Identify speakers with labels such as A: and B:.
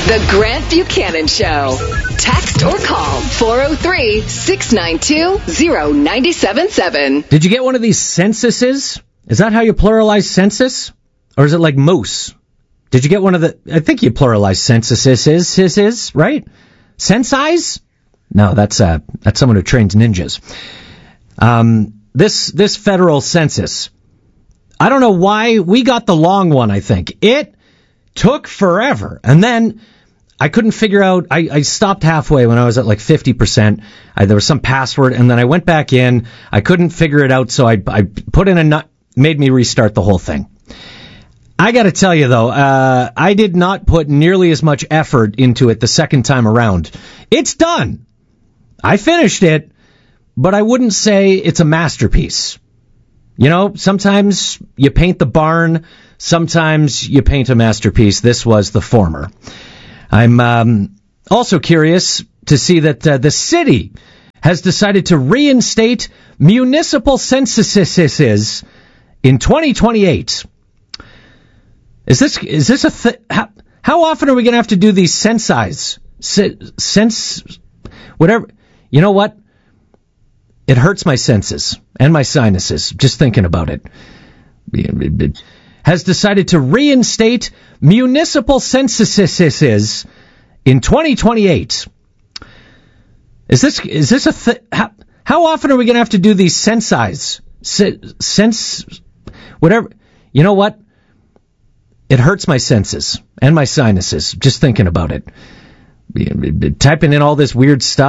A: The Grant Buchanan Show. Text or call 403-692-0977.
B: Did you get one of these censuses? Is that how you pluralize census? Or is it like moose? Did you get one of the... I think you pluralize censuses, right? Sensize? No, that's someone who trains ninjas. This federal census, I don't know why we got the long one, I think. It took forever. And then I couldn't figure out, I stopped halfway when I was at like 50%. There was some password, and then I went back in. I couldn't figure it out, so I put in made me restart the whole thing. I got to tell you, though, I did not put nearly as much effort into it the second time around. It's done. I finished it, but I wouldn't say it's a masterpiece. You know, sometimes you paint the barn, sometimes you paint a masterpiece. This was the former. I'm also curious to see that the city has decided to reinstate municipal censuses in 2028. Is this a how often are we going to have to do these censize? Whatever. You know what? It hurts my senses and my sinuses just thinking about it. Has decided to reinstate municipal censuses in 2028. Is this a how often are we going to have to do these censize? Whatever. You know what? It hurts my senses and my sinuses just thinking about it. Typing in all this weird stuff.